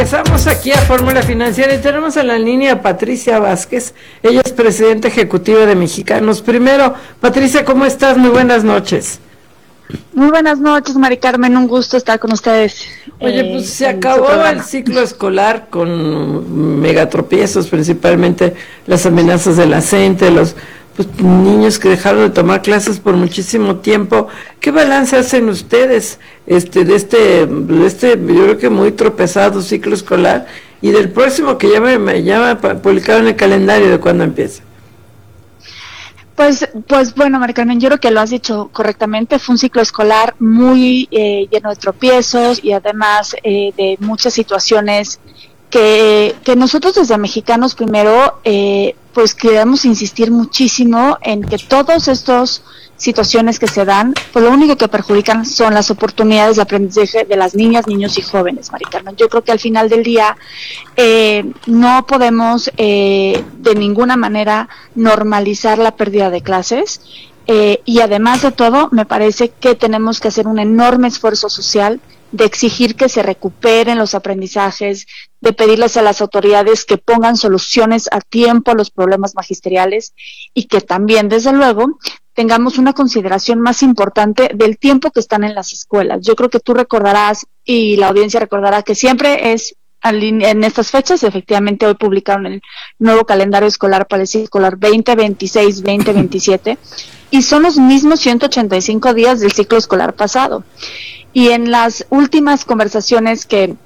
Estamos aquí a Fórmula Financiera y tenemos en la línea a Patricia Vázquez. Ella es presidenta ejecutiva de Mexicanos Primero. Patricia, ¿cómo estás? Muy buenas noches. Muy buenas noches, Mari Carmen, un gusto estar con ustedes. Oye, pues se acabó el ciclo escolar con megatropiezos, principalmente las amenazas de la CENTE, los niños que dejaron de tomar clases por muchísimo tiempo. ¿Qué balance hacen ustedes de este yo creo que muy tropezado ciclo escolar y del próximo que ya publicado en el calendario de cuándo empieza? Pues bueno, María Carmen, yo creo que lo has dicho correctamente. Fue un ciclo escolar muy lleno de tropiezos y además de muchas situaciones que nosotros desde Mexicanos Primero pues queremos insistir muchísimo en que todas estas situaciones que se dan, pues lo único que perjudican son las oportunidades de aprendizaje de las niñas, niños y jóvenes, Mari Carmen. Yo creo que al final del día no podemos de ninguna manera normalizar la pérdida de clases y además de todo me parece que tenemos que hacer un enorme esfuerzo social de exigir que se recuperen los aprendizajes, de pedirles a las autoridades que pongan soluciones a tiempo a los problemas magisteriales y que también, desde luego, tengamos una consideración más importante del tiempo que están en las escuelas. Yo creo que tú recordarás y la audiencia recordará que siempre es en estas fechas. Efectivamente hoy publicaron el nuevo calendario escolar para el ciclo escolar 2026-2027 y son los mismos 185 días del ciclo escolar pasado. Y en las últimas conversaciones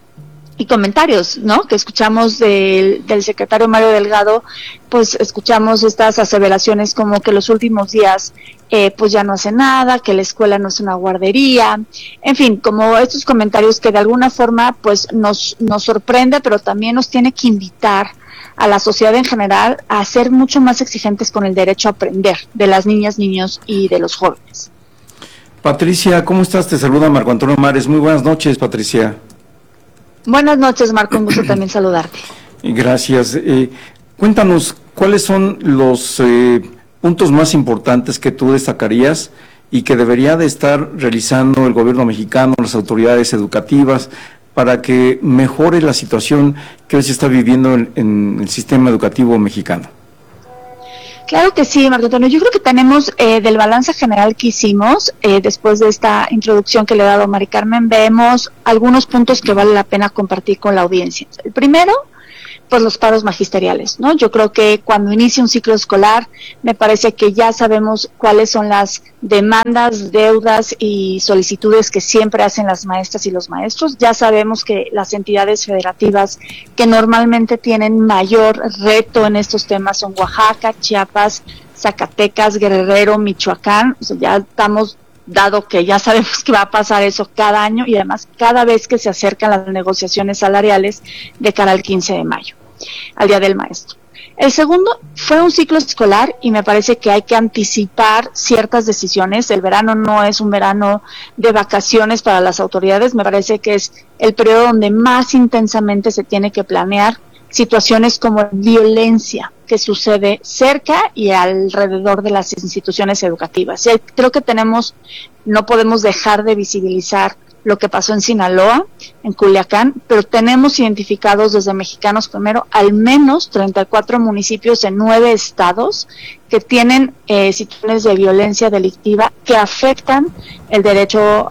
y comentarios, ¿no?, que escuchamos del secretario Mario Delgado, pues escuchamos estas aseveraciones como que los últimos días pues ya no hace nada, que la escuela no es una guardería, en fin, como estos comentarios que de alguna forma pues nos sorprende, pero también nos tiene que invitar a la sociedad en general a ser mucho más exigentes con el derecho a aprender de las niñas, niños y de los jóvenes. Patricia, ¿cómo estás? Te saluda Marco Antonio Mares. Muy buenas noches, Patricia. Buenas noches, Marco, un gusto también saludarte. Gracias. Cuéntanos, ¿cuáles son los puntos más importantes que tú destacarías y que debería de estar realizando el gobierno mexicano, las autoridades educativas, para que mejore la situación que hoy se está viviendo en el sistema educativo mexicano? Claro que sí, Marco Antonio. Yo creo que tenemos del balance general que hicimos, después de esta introducción que le he dado a Mari Carmen, vemos algunos puntos que vale la pena compartir con la audiencia. El primero, pues los paros magisteriales, ¿no? Yo creo que cuando inicia un ciclo escolar, me parece que ya sabemos cuáles son las demandas, deudas y solicitudes que siempre hacen las maestras y los maestros. Ya sabemos que las entidades federativas que normalmente tienen mayor reto en estos temas son Oaxaca, Chiapas, Zacatecas, Guerrero, Michoacán. O sea, ya estamos dado que ya sabemos que va a pasar eso cada año y además cada vez que se acercan las negociaciones salariales de cara al 15 de mayo, al Día del Maestro. El segundo fue un ciclo escolar y me parece que hay que anticipar ciertas decisiones. El verano no es un verano de vacaciones para las autoridades, me parece que es el periodo donde más intensamente se tiene que planear situaciones como violencia que sucede cerca y alrededor de las instituciones educativas. Y creo que no podemos dejar de visibilizar lo que pasó en Sinaloa, en Culiacán, pero tenemos identificados desde Mexicanos Primero al menos 34 municipios en 9 estados que tienen situaciones de violencia delictiva que afectan el derecho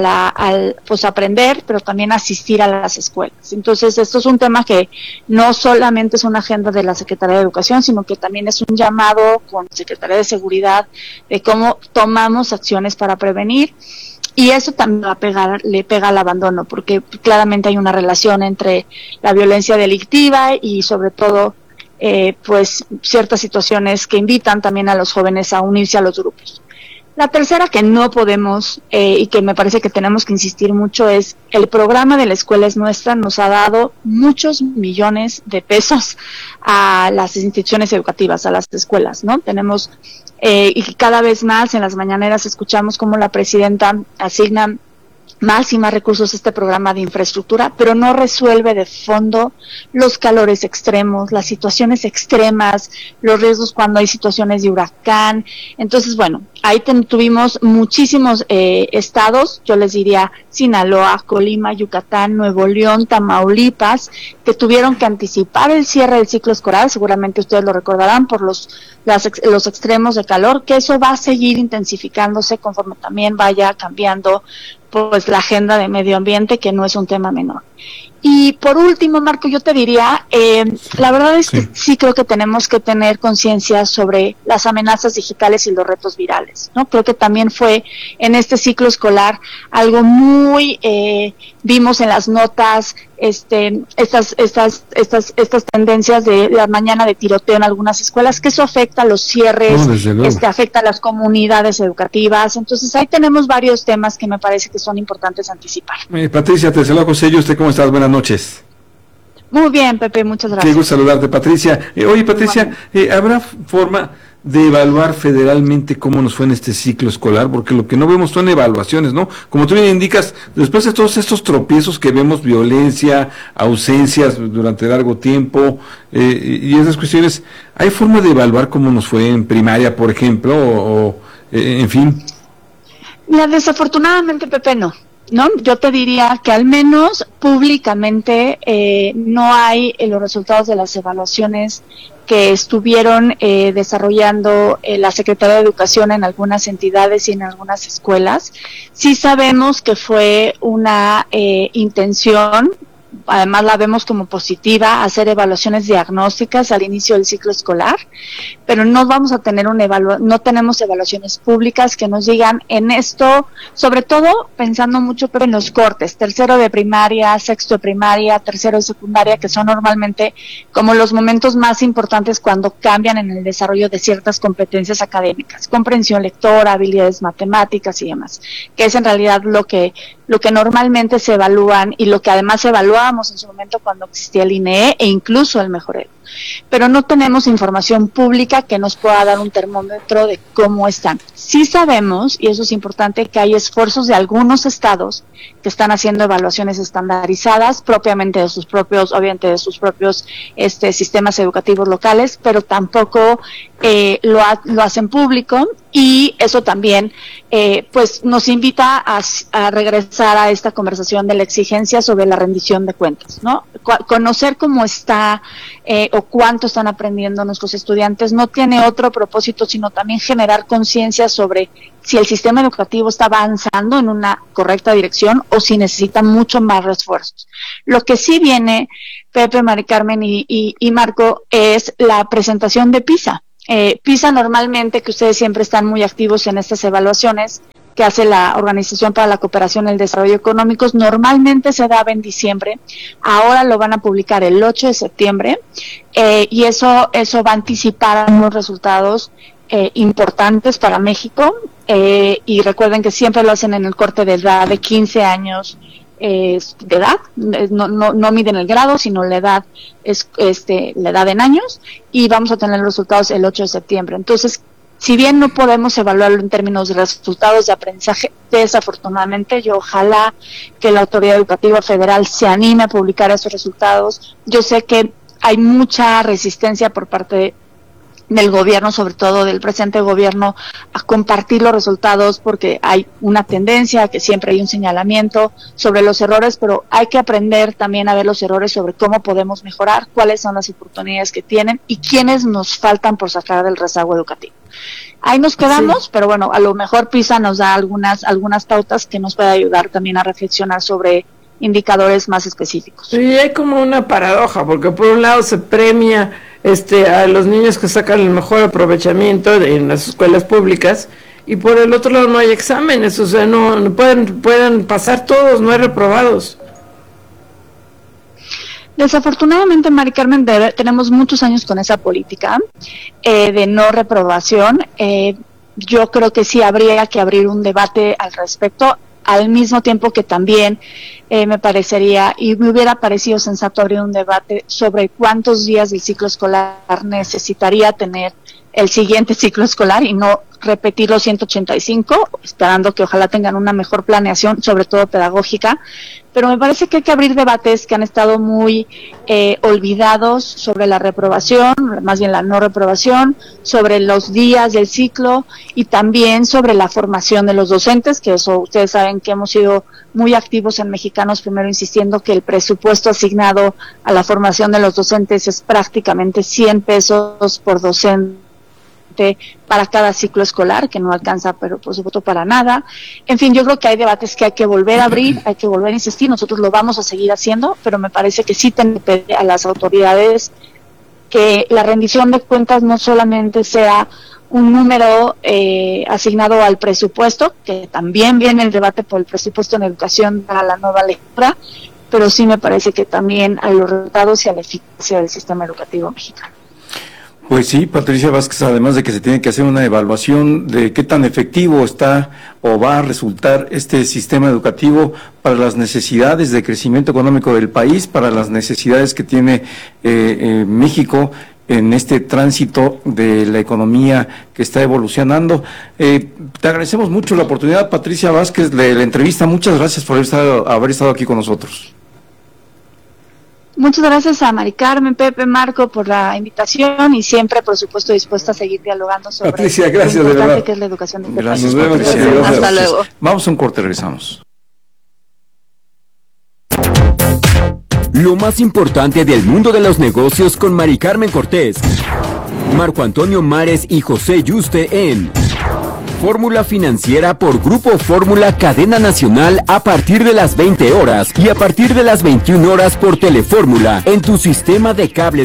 pues aprender, pero también asistir a las escuelas. Entonces, esto es un tema que no solamente es una agenda de la Secretaría de Educación, sino que también es un llamado con la Secretaría de Seguridad de cómo tomamos acciones para prevenir. Y eso también le pega al abandono, porque claramente hay una relación entre la violencia delictiva y sobre todo pues ciertas situaciones que invitan también a los jóvenes a unirse a los grupos. La tercera que no podemos y que me parece que tenemos que insistir mucho es el programa de La Escuela es Nuestra. Nos ha dado muchos millones de pesos a las instituciones educativas, a las escuelas, ¿no? Tenemos y cada vez más en las mañaneras escuchamos cómo la presidenta asigna más y más recursos a este programa de infraestructura, pero no resuelve de fondo los calores extremos, las situaciones extremas, los riesgos cuando hay situaciones de huracán. Entonces, bueno, ahí tuvimos muchísimos estados, yo les diría Sinaloa, Colima, Yucatán, Nuevo León, Tamaulipas, que tuvieron que anticipar el cierre del ciclo escolar, seguramente ustedes lo recordarán por los extremos de calor, que eso va a seguir intensificándose conforme también vaya cambiando pues la agenda de medio ambiente, que no es un tema menor. Y por último, Marco, yo te diría, la verdad es que sí creo que tenemos que tener conciencia sobre las amenazas digitales y los retos virales, ¿no? Creo que también fue en este ciclo escolar algo muy, vimos en las notas, estas tendencias de la mañana de tiroteo en algunas escuelas, que eso afecta a los cierres, afecta a las comunidades educativas. Entonces ahí tenemos varios temas que me parece que son importantes anticipar. Patricia, te saludo José, ¿usted cómo estás? Buenas noches. Muy bien, Pepe, muchas gracias. Qué gusto saludarte, Patricia. Oye, Patricia, ¿habrá forma de evaluar federalmente cómo nos fue en este ciclo escolar? Porque lo que no vemos son evaluaciones, ¿no? Como tú bien indicas, después de todos estos tropiezos que vemos, violencia, ausencias durante largo tiempo, y esas cuestiones, ¿hay forma de evaluar cómo nos fue en primaria, por ejemplo, en fin? Mira, desafortunadamente, Pepe, no. Yo te diría que al menos públicamente no hay los resultados de las evaluaciones que estuvieron desarrollando la Secretaría de Educación en algunas entidades y en algunas escuelas. Sí sabemos que fue una intención, además la vemos como positiva, hacer evaluaciones diagnósticas al inicio del ciclo escolar, pero no vamos a tener no tenemos evaluaciones públicas que nos digan en esto, sobre todo pensando mucho en los cortes, tercero de primaria, sexto de primaria, tercero de secundaria, que son normalmente como los momentos más importantes cuando cambian en el desarrollo de ciertas competencias académicas, comprensión lectora, habilidades matemáticas y demás, que es en realidad lo que normalmente se evalúan y lo que además evaluábamos en su momento cuando existía el INEE e incluso el Mejorero. Pero no tenemos información pública que nos pueda dar un termómetro de cómo están. Sí sabemos, y eso es importante, que hay esfuerzos de algunos estados que están haciendo evaluaciones estandarizadas propiamente de sus propios, obviamente de sus propios sistemas educativos locales, pero tampoco lo hacen público, y eso también pues nos invita a regresar a esta conversación de la exigencia sobre la rendición de cuentas, ¿no? Conocer cómo está o cuánto están aprendiendo nuestros estudiantes no tiene otro propósito sino también generar conciencia sobre si el sistema educativo está avanzando en una correcta dirección o si necesita mucho más refuerzos. Lo que sí viene, Pepe, Mari Carmen y Marco, es la presentación de PISA. PISA normalmente, que ustedes siempre están muy activos en estas evaluaciones que hace la Organización para la Cooperación y el Desarrollo Económicos, normalmente se daba en diciembre, ahora lo van a publicar el 8 de septiembre, y eso va a anticipar unos resultados importantes para México, y recuerden que siempre lo hacen en el corte de edad de 15 años de edad, no miden el grado, sino la edad es la edad en años, y vamos a tener los resultados el 8 de septiembre. Entonces, si bien no podemos evaluarlo en términos de resultados de aprendizaje, desafortunadamente, yo ojalá que la Autoridad Educativa Federal se anime a publicar esos resultados. Yo sé que hay mucha resistencia por parte del gobierno, sobre todo del presente gobierno, a compartir los resultados porque hay una tendencia a que siempre hay un señalamiento sobre los errores, pero hay que aprender también a ver los errores sobre cómo podemos mejorar, cuáles son las oportunidades que tienen y quiénes nos faltan por sacar del rezago educativo. Ahí nos quedamos, sí. Pero bueno, a lo mejor PISA nos da algunas pautas que nos puede ayudar también a reflexionar sobre indicadores más específicos. Sí, hay como una paradoja, porque por un lado se premia a los niños que sacan el mejor aprovechamiento en las escuelas públicas, y por el otro lado no hay exámenes, o sea, no pueden pasar todos, no hay reprobados. Desafortunadamente, Mari Carmen, tenemos muchos años con esa política de no reprobación. Yo creo que sí habría que abrir un debate al respecto, al mismo tiempo que también me parecería y me hubiera parecido sensato abrir un debate sobre cuántos días del ciclo escolar necesitaría tener el siguiente ciclo escolar y no repetir los 185, esperando que ojalá tengan una mejor planeación, sobre todo pedagógica. Pero me parece que hay que abrir debates que han estado muy olvidados sobre la reprobación, más bien la no reprobación, sobre los días del ciclo y también sobre la formación de los docentes, que eso ustedes saben que hemos sido muy activos en Mexicanos Primero, insistiendo que el presupuesto asignado a la formación de los docentes es prácticamente 100 pesos por docente para cada ciclo escolar, que no alcanza, pero por supuesto para nada. En fin, yo creo que hay debates que hay que volver a abrir, hay que volver a insistir, nosotros lo vamos a seguir haciendo, pero me parece que sí tenemos que pedir a las autoridades que la rendición de cuentas no solamente sea un número asignado al presupuesto, que también viene el debate por el presupuesto en educación para la nueva lectura, pero sí me parece que también a los resultados y a la eficacia del sistema educativo mexicano. Pues sí, Patricia Vázquez, además de que se tiene que hacer una evaluación de qué tan efectivo está o va a resultar este sistema educativo para las necesidades de crecimiento económico del país, para las necesidades que tiene México en este tránsito de la economía que está evolucionando. Te agradecemos mucho la oportunidad, Patricia Vázquez, de la entrevista. Muchas gracias por haber estado aquí con nosotros. Muchas gracias a Mari Carmen, Pepe, Marco por la invitación y siempre, por supuesto, dispuesta a seguir dialogando sobre Patricia, gracias, lo importante de que es la educación de este Gracias, país. Patricia. Gracias. Hasta luego. Vamos a un corte, regresamos. Lo más importante del mundo de los negocios con Mari Carmen Cortés, Marco Antonio Mares y José Yuste en Fórmula Financiera por Grupo Fórmula Cadena Nacional a partir de las 20 horas y a partir de las 21 horas por Telefórmula en tu sistema de cable